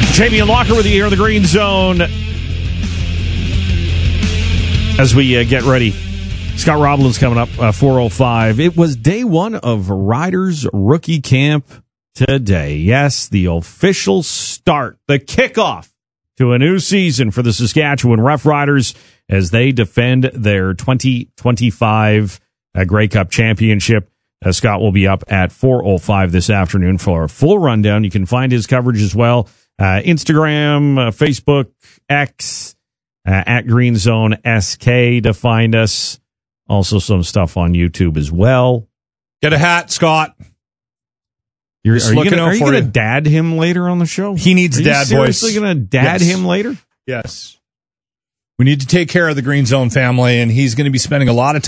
Jamie and Locker with you here in the Green Zone. As we get ready, Scott Roblin's coming up, 4:05. It was day one of Riders Rookie Camp today. Yes, the official start, the kickoff to a new season for the Saskatchewan Roughriders as they defend their 2025 Grey Cup championship. Scott will be up at 4:05 this afternoon for a full rundown. You can find his coverage as well. Instagram, Facebook, X, at Green Zone SK to find us. Also some stuff on YouTube as well. Get a hat, Scott. Are you going to dad him later on the show? He needs dad voice. Are you seriously going to dad him later? Yes. We need to take care of the Green Zone family, and he's going to be spending a lot of time